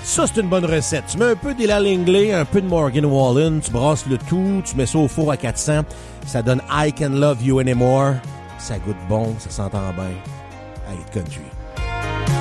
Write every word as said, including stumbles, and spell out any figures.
Ça, c'est une bonne recette. Tu mets un peu d'Ella Langley, un peu de Morgan Wallen, tu brasses le tout, tu mets ça au four à quatre cents. Ça donne I Can Love You Anymore. Ça goûte bon, ça s'entend bien. Hey, country.